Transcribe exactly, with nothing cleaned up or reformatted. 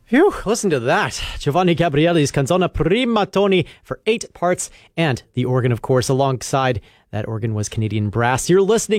Phew, listen to that. Giovanni Gabrieli's Canzone Primatoni for eight parts, and the organ, of course, alongside that organ was Canadian brass. You're listening